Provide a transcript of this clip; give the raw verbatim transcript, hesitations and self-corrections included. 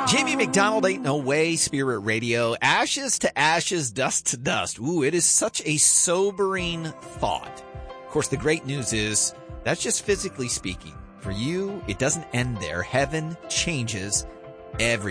Jamie McDonald, Ain't No Way, Spirit Radio, ashes to ashes, dust to dust. Ooh, it is such a sobering thought. Of course, the great news is that's just physically speaking. For you, it doesn't end there. Heaven changes everything.